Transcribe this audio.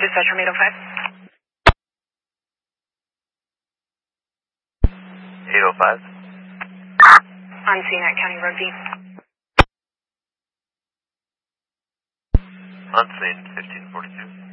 Dispatch from 805. 805. On scene at County Road D. On scene, 1542.